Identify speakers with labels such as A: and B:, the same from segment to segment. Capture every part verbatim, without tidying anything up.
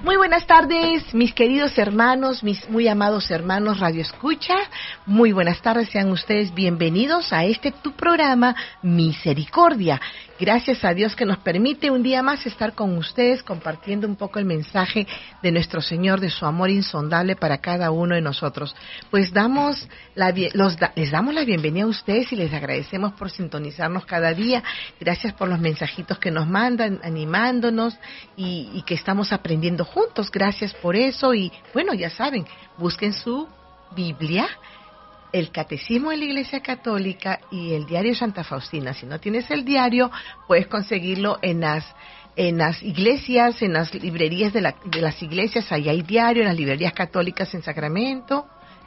A: Muy buenas tardes, mis queridos hermanos, mis muy amados hermanos Radio Escucha. Muy buenas tardes, sean ustedes bienvenidos a este tu programa Misericordia. Gracias a Dios que nos permite un día más estar con ustedes compartiendo un poco el mensaje de nuestro Señor, de su amor insondable para cada uno de nosotros. Pues damos la, los, les damos la bienvenida a ustedes y les agradecemos por sintonizarnos cada día. Gracias por los mensajitos que nos mandan, animándonos y, y que estamos aprendiendo juntos. Gracias por eso y bueno, ya saben, busquen su Biblia, el Catecismo de la Iglesia Católica y el Diario Santa Faustina. Si no tienes el diario, puedes conseguirlo en las en las iglesias, en las librerías de, la, de las iglesias. Ahí hay diario, en las librerías católicas en Sacramento.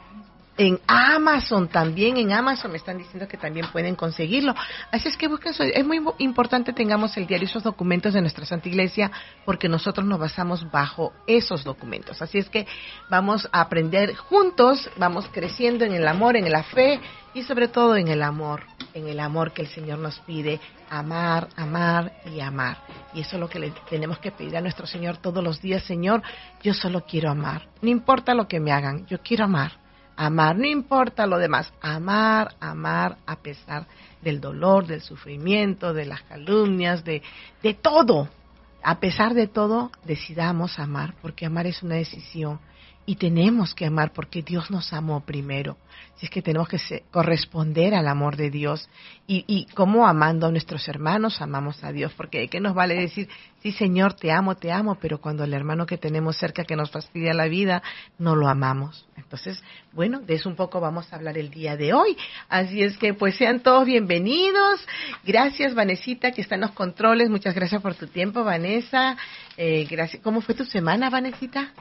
A: En Amazon también, en Amazon me están diciendo que también pueden conseguirlo. Así es que busquen, es muy importante tengamos el diario, esos documentos de nuestra Santa Iglesia, porque nosotros nos basamos bajo esos documentos. Así es que vamos a aprender juntos, vamos creciendo en el amor, en la fe y sobre todo en el amor, en el amor que el Señor nos pide, amar, amar y amar. Y eso es lo que le tenemos que pedir a nuestro Señor todos los días. Señor, yo solo quiero amar, no importa lo que me hagan, yo quiero amar. Amar, no importa lo demás, amar, amar a pesar del dolor, del sufrimiento, de las calumnias, de, de todo. A pesar de todo, decidamos amar, porque amar es una decisión y tenemos que amar porque Dios nos amó primero. Así es que tenemos que se, corresponder al amor de Dios y, y como amando a nuestros hermanos amamos a Dios, porque ¿de qué nos vale decir, sí Señor, te amo, te amo, pero cuando el hermano que tenemos cerca que nos fastidia la vida, no lo amamos? Entonces, bueno, de eso un poco vamos a hablar el día de hoy. Así es que pues sean todos bienvenidos. Gracias, Vanesita, que está en los controles. Muchas gracias por tu tiempo, Vanessa. Eh, gracias. ¿Cómo fue tu semana, Vanesita?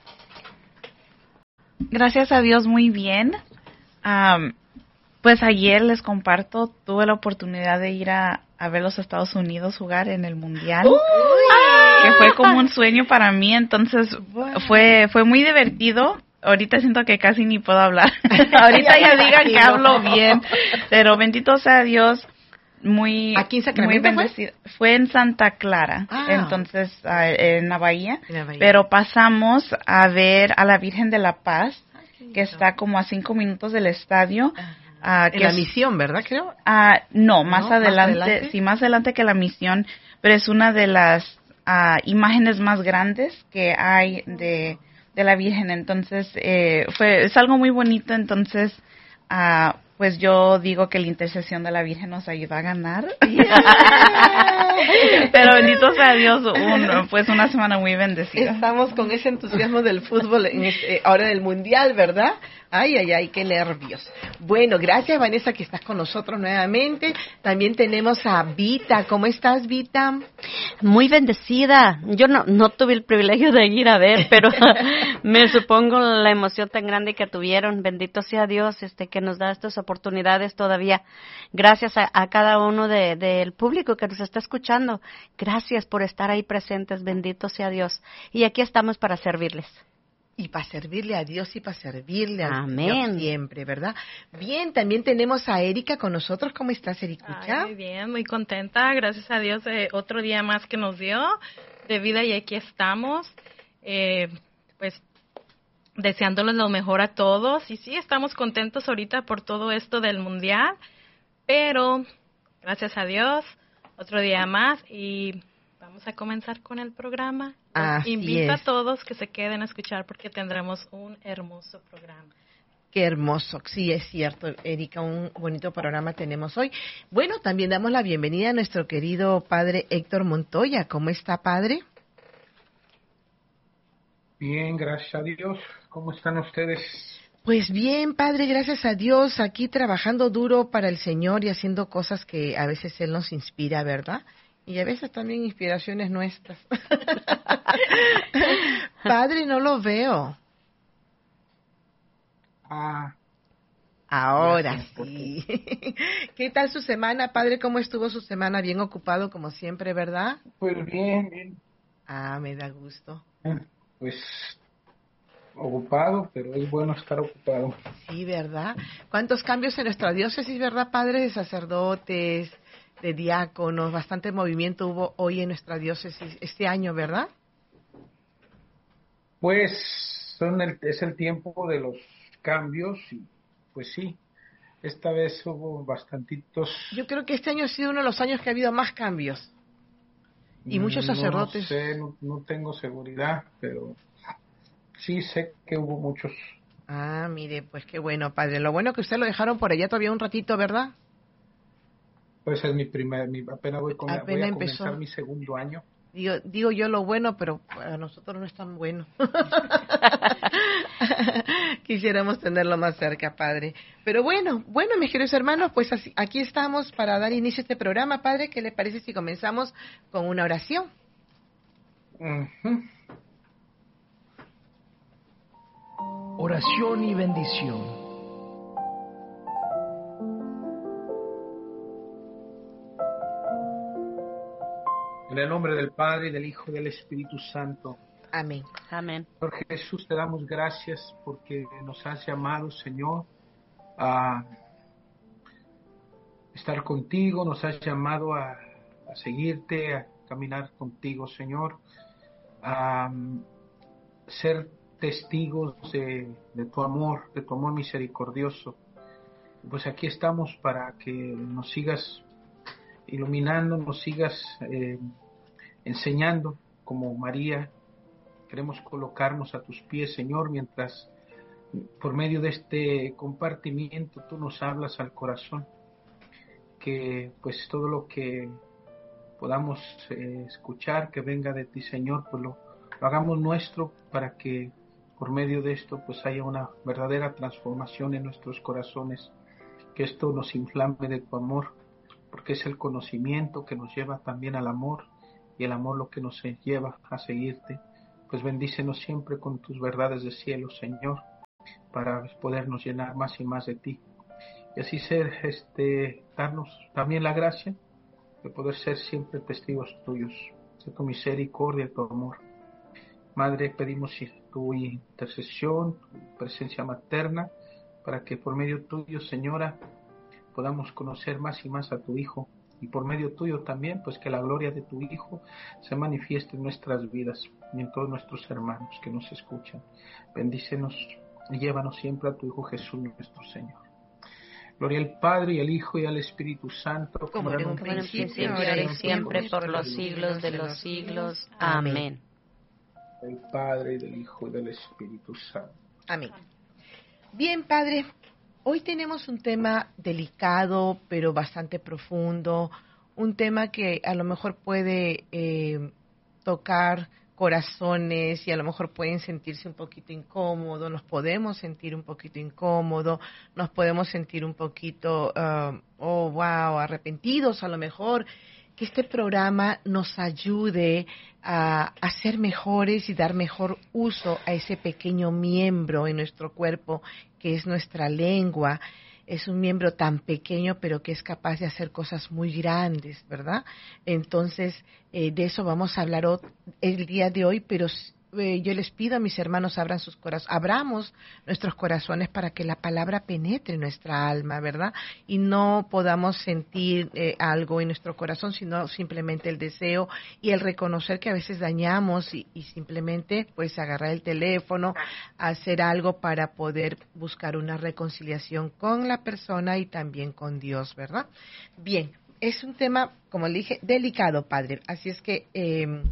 B: Gracias a Dios, muy bien. Um, pues ayer les comparto, tuve la oportunidad de ir a, a ver los Estados Unidos jugar en el Mundial,
A: ¡Uy!
B: que fue como un sueño para mí, entonces wow. fue fue muy divertido. Ahorita siento que casi ni puedo hablar. Ahorita ya digan que hablo bien, pero bendito sea Dios. Muy,
A: ¿Aquí en Sacramento
B: muy bendecido. Fue? Fue en Santa Clara,
A: ah.
B: entonces uh, en, la bahía,
A: en la bahía,
B: pero pasamos a ver a la Virgen de la Paz, ah, que está como a cinco minutos del estadio.
A: Ah.
B: Uh, que
A: en la
B: es,
A: misión, ¿verdad, creo?
B: Uh, no, más,
A: ¿No?
B: adelante,
A: más adelante,
B: sí, más adelante que la misión, pero es una de las uh, imágenes más grandes que hay de, de la Virgen, entonces eh, fue es algo muy bonito, entonces uh, pues yo digo que la intercesión de la Virgen nos ayuda a ganar. Yeah. Pero bendito sea Dios, un, pues una semana muy bendecida.
A: Estamos con ese entusiasmo del fútbol, en este, ahora del Mundial, ¿verdad? Ay, ay, ay, qué nervios. Bueno, gracias, Vanessa, que estás con nosotros nuevamente. También tenemos a Vita. ¿Cómo estás, Vita?
C: Muy bendecida. Yo no, no tuve el privilegio de ir a ver, pero me supongo la emoción tan grande que tuvieron. Bendito sea Dios, este, que nos da estas oportunidades todavía. Gracias a, a cada uno de, del público que nos está escuchando. Gracias por estar ahí presentes. Bendito sea Dios. Y aquí estamos para servirles.
A: Y para servirle a Dios y para servirle a
C: Dios
A: siempre, ¿verdad? Bien, también tenemos a Erika con nosotros. ¿Cómo estás, Ericucha?
D: Ay, muy bien, muy contenta. Gracias a Dios, eh, otro día más que nos dio de vida y aquí estamos. Eh, pues deseándoles lo mejor a todos. Y sí, estamos contentos ahorita por todo esto del Mundial, pero gracias a Dios, otro día más y vamos a comenzar con el programa.
A: Así
D: Invito
A: es.
D: a todos que se queden a escuchar porque tendremos un hermoso programa.
A: Qué hermoso, sí, es cierto, Erika, un bonito programa tenemos hoy. Bueno, también damos la bienvenida a nuestro querido padre Héctor Montoya. ¿Cómo está, padre?
E: Bien, gracias a Dios. ¿Cómo están ustedes?
A: Pues bien, padre, gracias a Dios, aquí trabajando duro para el Señor y haciendo cosas que a veces Él nos inspira, ¿verdad? Y a veces también inspiraciones nuestras. Padre, no lo veo.
E: Ah.
A: Ahora sí. ¿Qué tal su semana, padre? ¿Cómo estuvo su semana? Bien ocupado como siempre, ¿verdad?
E: Pues bien, bien.
A: Ah, me da gusto.
E: Pues ocupado, pero es bueno estar ocupado.
A: Sí, ¿verdad? ¿Cuántos cambios en nuestra diócesis, verdad, padre? De sacerdotes, de diáconos, bastante movimiento hubo hoy en nuestra diócesis este año, ¿verdad?
E: Pues son el, es el tiempo de los cambios y pues sí, esta vez hubo bastantitos.
A: Yo creo que este año ha sido uno de los años que ha habido más cambios. Y muchos sacerdotes.
E: No sé, no, no tengo seguridad, pero sí sé que hubo muchos.
A: Ah, mire, pues qué bueno, padre. Lo bueno que usted lo dejaron por allá todavía un ratito, ¿verdad?
E: Pues es mi primer, mi, apenas voy, con,
A: Apenas
E: voy a
A: empezó.
E: comenzar mi segundo año.
A: Digo, digo yo lo bueno, pero a nosotros no es tan bueno. Quisiéramos tenerlo más cerca, padre. Pero bueno, bueno, mis queridos hermanos, pues así, aquí estamos para dar inicio a este programa, padre. ¿Qué le parece si comenzamos con una oración?
E: Uh-huh.
F: Oración y bendición.
E: En el nombre del Padre, y del Hijo, y del Espíritu Santo.
A: Amén.
C: Amén.
E: Señor Jesús, te damos gracias porque nos has llamado, Señor, a estar contigo, nos has llamado a, a seguirte, a caminar contigo, Señor, a um, ser testigos de, de tu amor, de tu amor misericordioso. Pues aquí estamos para que nos sigas iluminando, nos sigas eh, enseñando como María. Queremos colocarnos a tus pies, Señor, mientras por medio de este compartimiento tú nos hablas al corazón, que pues todo lo que podamos eh, escuchar que venga de ti, Señor, pues lo, lo hagamos nuestro, para que por medio de esto pues haya una verdadera transformación en nuestros corazones, que esto nos inflame de tu amor, porque es el conocimiento que nos lleva también al amor, y el amor lo que nos lleva a seguirte. Pues bendícenos siempre con tus verdades de cielo, Señor, para podernos llenar más y más de ti, y así ser, este, darnos también la gracia de poder ser siempre testigos tuyos, de tu misericordia y tu amor. Madre, pedimos tu intercesión, tu presencia materna, para que por medio tuyo, Señora, podamos conocer más y más a tu Hijo, y por medio tuyo también, pues que la gloria de tu Hijo se manifieste en nuestras vidas y en todos nuestros hermanos que nos escuchan. Bendícenos y llévanos siempre a tu Hijo Jesús nuestro Señor. Gloria al Padre, y al Hijo, y al Espíritu Santo,
A: como en un principio, ahora y siempre,
C: por los siglos de los siglos. Amén.
E: Del Padre, y del Hijo, y del Espíritu Santo.
A: Amén. Bien, padre, hoy tenemos un tema delicado, pero bastante profundo, un tema que a lo mejor puede eh, tocar corazones y a lo mejor pueden sentirse un poquito incómodos, nos podemos sentir un poquito incómodos, nos podemos sentir un poquito, uh, oh, wow, arrepentidos a lo mejor. Que este programa nos ayude a, a ser mejores y dar mejor uso a ese pequeño miembro en nuestro cuerpo que es nuestra lengua. Es un miembro tan pequeño pero que es capaz de hacer cosas muy grandes, ¿verdad? Entonces, eh, de eso vamos a hablar o- el día de hoy, pero eh, yo les pido a mis hermanos abran sus corazones, abramos nuestros corazones para que la palabra penetre en nuestra alma, ¿verdad? Y no podamos sentir eh, algo en nuestro corazón, sino simplemente el deseo y el reconocer que a veces dañamos y, y simplemente pues agarrar el teléfono, hacer algo para poder buscar una reconciliación con la persona y también con Dios, ¿verdad? Bien, es un tema, como le dije, delicado, padre, así es que eh,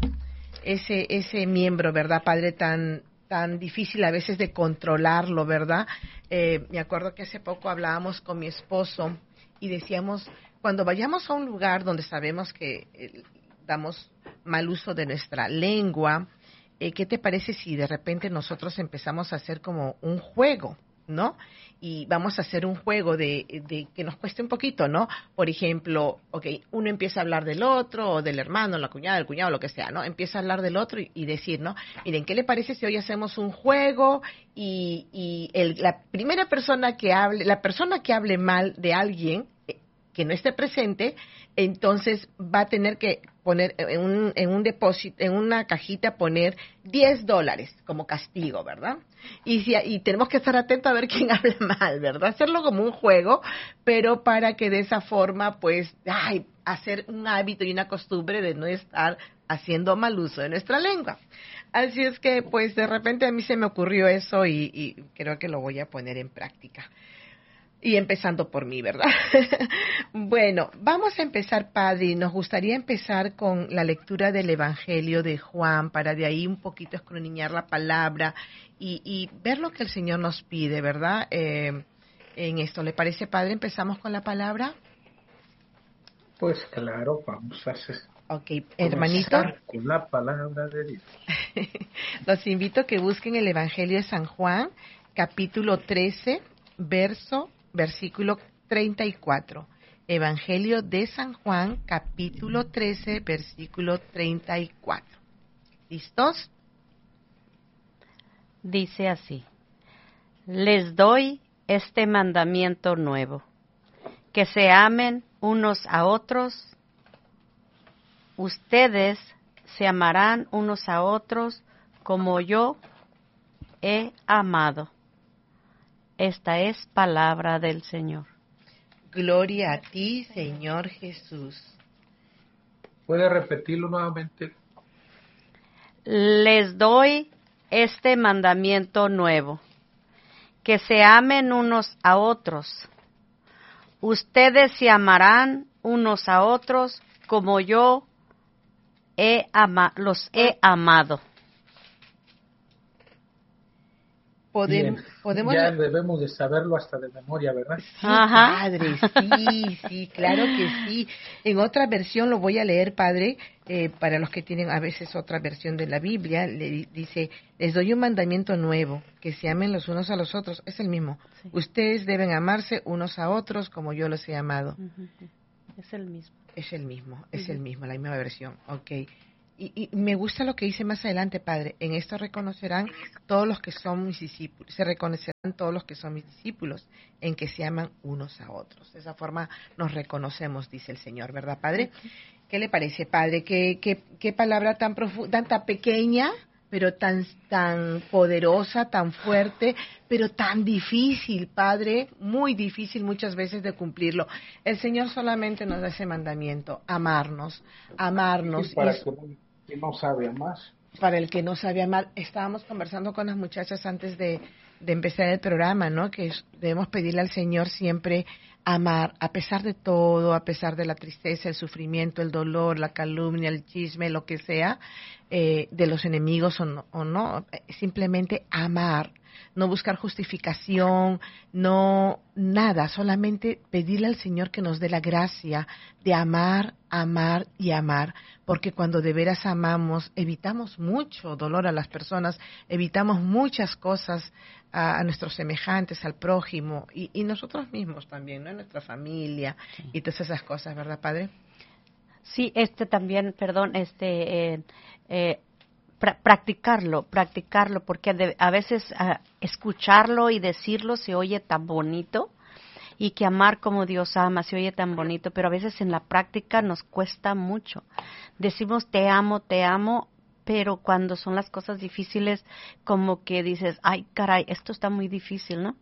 A: ese ese miembro, ¿verdad, padre? Tan tan difícil a veces de controlarlo, ¿verdad? Eh, me acuerdo que hace poco hablábamos con mi esposo y decíamos, cuando vayamos a un lugar donde sabemos que eh, damos mal uso de nuestra lengua, eh, ¿qué te parece si de repente nosotros empezamos a hacer como un juego, ¿no? Y vamos a hacer un juego de, de que nos cueste un poquito, ¿no? Por ejemplo, ok, uno empieza a hablar del otro, o del hermano, la cuñada, del cuñado, lo que sea, ¿no? Empieza a hablar del otro y, y decir, ¿no? Miren, ¿qué le parece si hoy hacemos un juego y, y el, la primera persona que hable, la persona que hable mal de alguien eh, que no esté presente, entonces va a tener que poner en un, en un depósito, en una cajita poner diez dólares como castigo, ¿verdad? Y, si, y tenemos que estar atentos a ver quién habla mal, ¿verdad? Hacerlo como un juego, pero para que de esa forma, pues, ay, hacer un hábito y una costumbre de no estar haciendo mal uso de nuestra lengua. Así es que, pues, de repente a mí se me ocurrió eso y, y creo que lo voy a poner en práctica. Y empezando por mí, ¿verdad? Bueno, vamos a empezar, Padre. Nos gustaría empezar con la lectura del Evangelio de Juan, para de ahí un poquito escudriñar la palabra y, y ver lo que el Señor nos pide, ¿verdad? Eh, en esto, ¿le parece, Padre? ¿Empezamos con la palabra?
E: Pues claro, vamos a hacer.
A: Ok, hermanito.
E: Con la palabra de Dios.
A: Los invito a que busquen el Evangelio de San Juan, capítulo trece, verso, versículo treinta y cuatro. Evangelio de San Juan, capítulo trece, versículo treinta y cuatro. ¿Listos?
C: Dice así: les doy este mandamiento nuevo, que se amen unos a otros. Ustedes se amarán unos a otros como yo he amado. Esta es palabra del Señor.
A: Gloria a ti, Señor Jesús.
E: ¿Puede repetirlo nuevamente?
C: Les doy este mandamiento nuevo, que se amen unos a otros. Ustedes se amarán unos a otros como yo he ama- los he amado.
A: Podemos, podemos
E: Ya debemos de saberlo hasta de memoria, ¿verdad?
A: Sí,
C: Ajá.
A: Padre, sí, sí, claro que sí. En otra versión lo voy a leer, Padre, eh, para los que tienen a veces otra versión de la Biblia, le di- dice, les doy un mandamiento nuevo, que se amen los unos a los otros. Es el mismo.
C: Sí.
A: Ustedes deben amarse unos a otros como yo los he amado.
C: Ujú. Es el mismo.
A: Es el mismo, es
C: Ujú.
A: el mismo, la misma versión. Ok. Y, y me gusta lo que dice más adelante, Padre. En esto reconocerán todos los que son mis discípulos. Se reconocerán todos los que son mis discípulos, en que se aman unos a otros. De esa forma nos reconocemos, dice el Señor, ¿verdad, Padre? ¿Qué le parece, Padre? ¿Qué, qué, qué palabra tan profunda, tan pequeña, pero tan, tan poderosa, tan fuerte, pero tan difícil, Padre? Muy difícil muchas veces de cumplirlo. El Señor solamente nos da ese mandamiento, amarnos, amarnos.
E: Sí, para
A: Y es-
E: que no, que no sabe más.
A: para el que no sabe amar, estábamos conversando con las muchachas antes de, de empezar el programa, ¿no? Que es- debemos pedirle al Señor siempre amar, a pesar de todo, a pesar de la tristeza, el sufrimiento, el dolor, la calumnia, el chisme, lo que sea, eh, de los enemigos o no, o no, eh, simplemente amar, no buscar justificación, no nada, solamente pedirle al Señor que nos dé la gracia de amar, amar y amar, porque cuando de veras amamos, evitamos mucho dolor a las personas, evitamos muchas cosas a, a nuestros semejantes, al prójimo y, y nosotros mismos también, ¿no? En nuestra familia y todas esas cosas, ¿verdad, Padre?
C: Sí, este también, perdón, este, eh, eh, pra- practicarlo, practicarlo, porque de- a veces ah, escucharlo y decirlo se oye tan bonito, y que amar como Dios ama se oye tan bonito, pero a veces en la práctica nos cuesta mucho. Decimos te amo, te amo, pero cuando son las cosas difíciles, como que dices, ay, caray, esto está muy difícil, ¿no?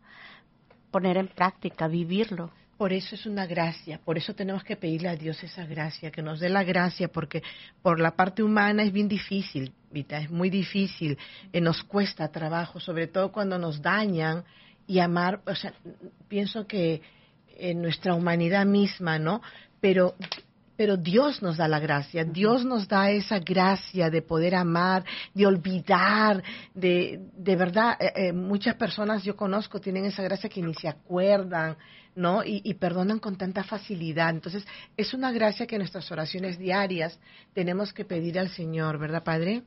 C: Poner en práctica, vivirlo.
A: Por eso es una gracia, por eso tenemos que pedirle a Dios esa gracia, que nos dé la gracia, porque por la parte humana es bien difícil, Vita, es muy difícil, eh, nos cuesta trabajo, sobre todo cuando nos dañan, y amar, o sea, pienso que en nuestra humanidad misma, ¿no? Pero pero Dios nos da la gracia, Dios nos da esa gracia de poder amar, de olvidar, de, de verdad, eh, eh, muchas personas yo conozco tienen esa gracia que ni se acuerdan, ¿no? Y, y perdonan con tanta facilidad. Entonces, es una gracia que en nuestras oraciones diarias tenemos que pedir al Señor, ¿verdad, Padre?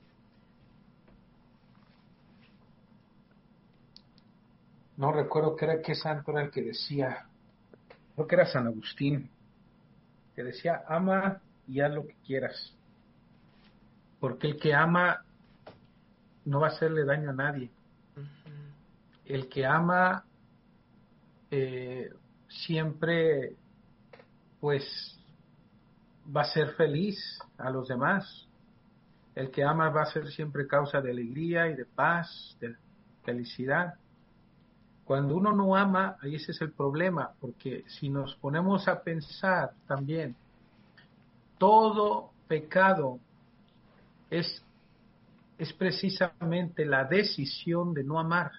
E: No recuerdo que era qué santo era el que decía, creo que era San Agustín, que decía, ama y haz lo que quieras. Porque el que ama no va a hacerle daño a nadie. El que ama eh, siempre pues va a ser feliz a los demás. El que ama va a ser siempre causa de alegría y de paz, de felicidad. Cuando uno no ama, ahí ese es el problema, porque si nos ponemos a pensar también, todo pecado es, es precisamente la decisión de no amar.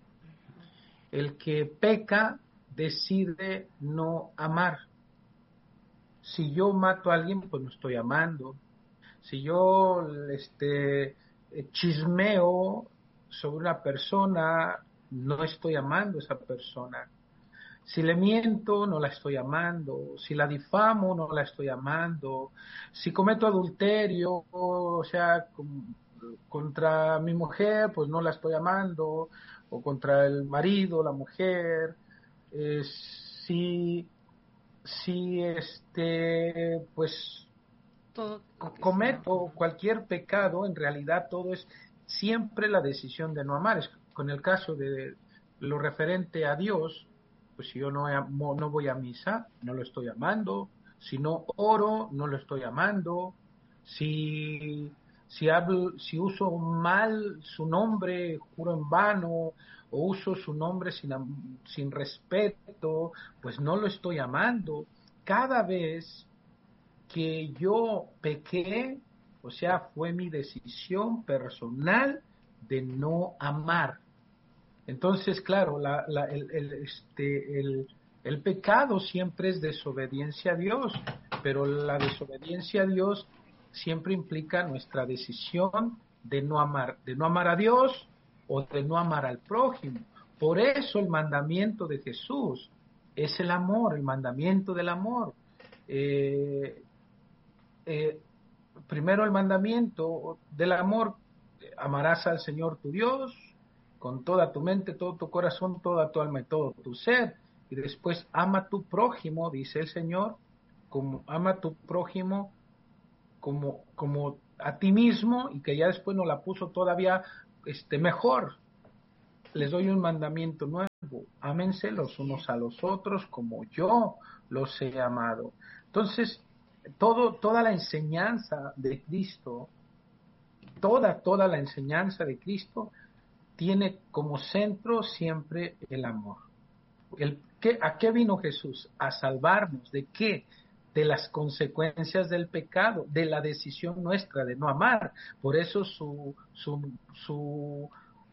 E: El que peca decide no amar. Si yo mato a alguien, pues no estoy amando. Si yo este, chismeo sobre una persona, no estoy amando a esa persona. Si le miento, no la estoy amando. Si la difamo, no la estoy amando. Si cometo adulterio, o sea, con, contra mi mujer, pues no la estoy amando. O contra el marido, la mujer. Eh, si, si este, pues
A: Todo
E: cometo cualquier pecado, en realidad todo es siempre la decisión de no amar. Es, con el caso de lo referente a Dios, pues si yo no, amo, no voy a misa, no lo estoy amando. Si no oro, no lo estoy amando. Si, si, hablo, si uso mal su nombre, juro en vano, o uso su nombre sin, sin respeto, pues no lo estoy amando. Cada vez que yo pequé, o sea, fue mi decisión personal de no amar. Entonces, claro, la, la, el, el, este, el, el pecado siempre es desobediencia a Dios, pero la desobediencia a Dios siempre implica nuestra decisión de no amar, de no amar a Dios o de no amar al prójimo. Por eso el mandamiento de Jesús es el amor, el mandamiento del amor. Eh, eh, primero el mandamiento del amor, amarás al Señor tu Dios con toda tu mente, todo tu corazón, toda tu alma y todo tu ser. Y después ama a tu prójimo, dice el Señor, como ama a tu prójimo como, como a ti mismo, y que ya después nos la puso todavía este, mejor. Les doy un mandamiento nuevo: ámense los unos a los otros como yo los he amado. Entonces, todo, toda la enseñanza de Cristo, toda, toda la enseñanza de Cristo tiene como centro siempre el amor. El, ¿qué, ¿A qué vino Jesús? A salvarnos. ¿De qué? De las consecuencias del pecado, de la decisión nuestra de no amar. Por eso su, su, su,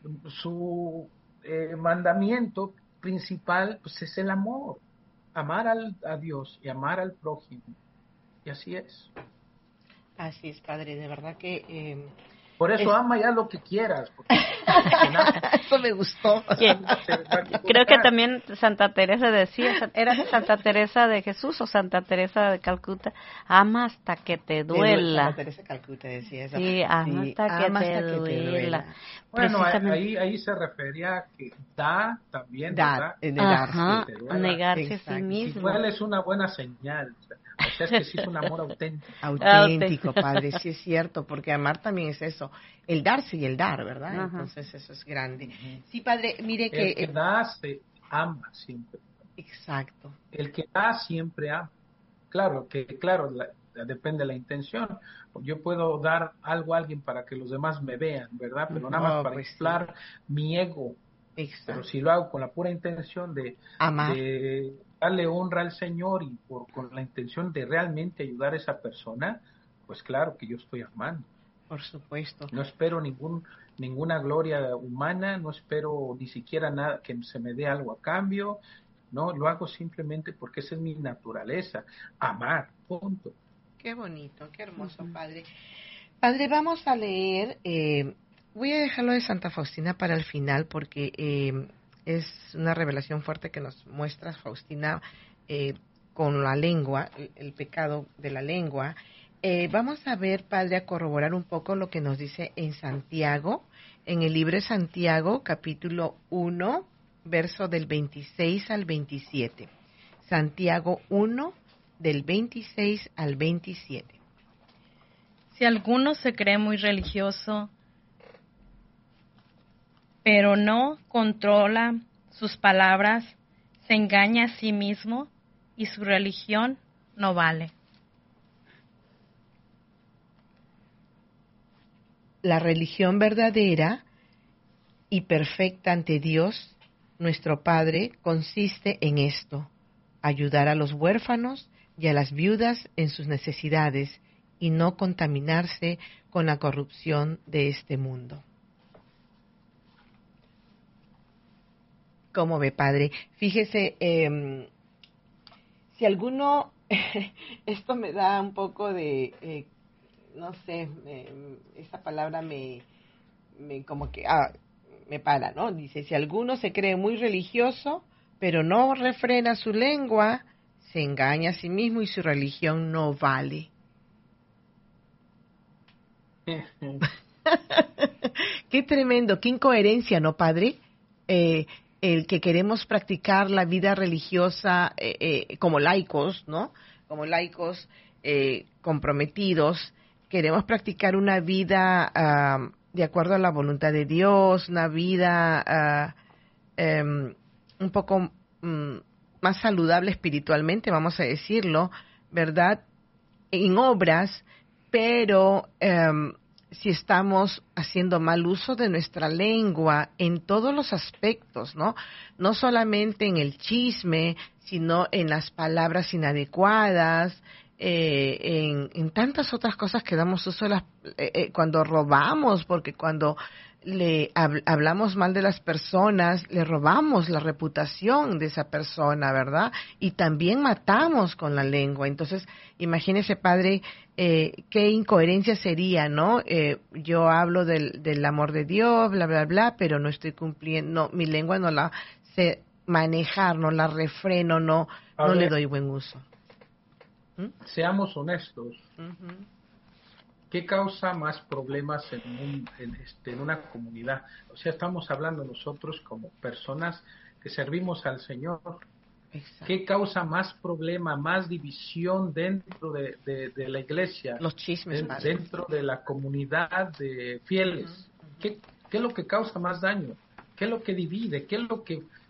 E: su eh, mandamiento principal, pues, es el amor. Amar al, a Dios y amar al prójimo. Y así es.
A: Así es, Padre, de verdad que... Eh,
E: Por eso
A: es...
E: ama ya lo que quieras. Porque...
A: eso me gustó.
C: Creo que también Santa Teresa decía, ¿era Santa Teresa de Jesús o Santa Teresa de Calcuta? Ama hasta que te duela.
A: Santa Teresa de Calcuta decía eso.
C: Sí, ama
A: sí,
C: hasta, que,
A: ama
C: te
A: hasta que te duela.
E: Bueno, ahí, ahí se refería a que da también,
A: da,
E: ¿verdad?
C: Negarse, negarse a sí mismo.
E: Si duele es una buena señal. O sea, o sea, es que sí es un amor auténtico.
A: Auténtico, Padre, sí es cierto, porque amar también es eso, el darse y el dar, ¿verdad? Ajá. Entonces eso es grande. Uh-huh. Sí, Padre, mire que...
E: El que da se ama siempre.
A: Exacto.
E: El que da siempre ama. Claro, que claro, la, depende de la intención. Yo puedo dar algo a alguien para que los demás me vean, ¿verdad? Pero uh-huh. nada más para pues inflar sí. mi ego. Exacto. Pero si lo hago con la pura intención de...
A: amar.
E: De, darle honra al Señor y por, con la intención de realmente ayudar a esa persona, pues claro que yo estoy amando.
A: Por supuesto.
E: No espero ningún ninguna gloria humana, no espero ni siquiera nada que se me dé algo a cambio, no, lo hago simplemente porque esa es mi naturaleza, amar, punto.
A: Qué bonito, qué hermoso, uh-huh. Padre. Padre, vamos a leer, eh, voy a dejarlo de Santa Faustina para el final porque... Eh, es una revelación fuerte que nos muestra Faustina eh, con la lengua, el, el pecado de la lengua. Eh, vamos a ver, Padre, a corroborar un poco lo que nos dice en Santiago, en el libro de Santiago, capítulo uno, verso del veintiséis al veintisiete. Santiago uno, del veintiséis al veintisiete.
D: Si alguno se cree muy religioso, pero no controla sus palabras, se engaña a sí mismo y su religión no vale.
A: La religión verdadera y perfecta ante Dios, nuestro Padre, consiste en esto: ayudar a los huérfanos y a las viudas en sus necesidades y no contaminarse con la corrupción de este mundo. ¿Cómo ve, padre? Fíjese, eh, si alguno, esto me da un poco de, eh, no sé, eh, esa palabra me, me como que, ah, me para, ¿no? Dice, si alguno se cree muy religioso, pero no refrena su lengua, se engaña a sí mismo y su religión no vale. Qué tremendo, qué incoherencia, ¿no, padre? Eh, el que queremos practicar la vida religiosa eh, eh, como laicos, ¿no? Como laicos eh, comprometidos, queremos practicar una vida uh, de acuerdo a la voluntad de Dios, una vida uh, um, un poco um, más saludable espiritualmente, vamos a decirlo, ¿verdad? En obras, pero um, si estamos haciendo mal uso de nuestra lengua en todos los aspectos, ¿no? No solamente en el chisme, sino en las palabras inadecuadas, eh, en, en tantas otras cosas que damos uso de las, eh, eh, cuando robamos, porque cuando le hab, hablamos mal de las personas, le robamos la reputación de esa persona, ¿verdad? Y también matamos con la lengua. Entonces, imagínese, padre, eh, qué incoherencia sería, ¿no? Eh, yo hablo del, del amor de Dios, bla, bla, bla, pero no estoy cumpliendo, no, mi lengua no la sé manejar, no la refreno, no, no le doy buen uso. ¿Mm?
E: Seamos honestos.
A: Uh-huh.
E: ¿Qué causa más problemas en, un, en, este, en una comunidad? O sea, estamos hablando nosotros como personas que servimos al Señor. Exacto. ¿Qué causa más problema, más división dentro de, de, de la iglesia?
A: Los chismes.
E: De, dentro de la comunidad de fieles. Uh-huh. ¿Qué, ¿Qué es lo que causa más daño? ¿Qué es lo que divide? ¿Qué es lo que